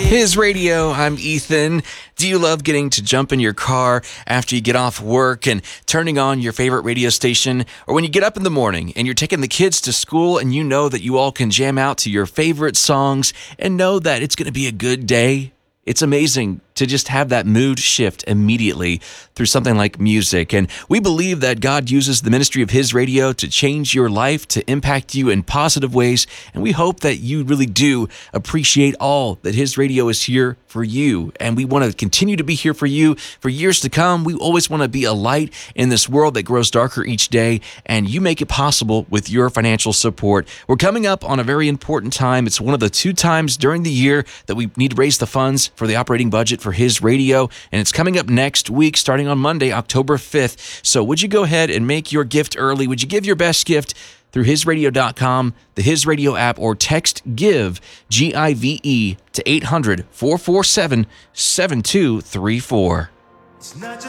His Radio, I'm Ethan. Do you love getting to jump in your car after you get off work and turning on your favorite radio station? Or when you get up in the morning and you're taking the kids to school and you know that you all can jam out to your favorite songs and know that it's going to be a good day? It's amazing to just have that mood shift immediately through something like music. And we believe that God uses the ministry of His Radio to change your life, to impact you in positive ways. And we hope that you really do appreciate all that His Radio is here for you. And we want to continue to be here for you for years to come. We always want to be a light in this world that grows darker each day. And you make it possible with your financial support. We're coming up on a very important time. It's one of the 2 times during the year that we need to raise the funds for the operating budget for His Radio, and it's coming up next week, starting on Monday, October 5th. So would you go ahead and make your gift early? Would you give your best gift through hisradio.com, the His Radio app, or text GIVE, G-I-V-E, to 800-447-7234.